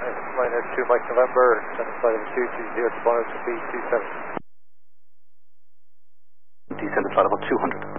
Liner 2 Mike November, center flight level 220 to bonus will be 27. Descended flight level 200.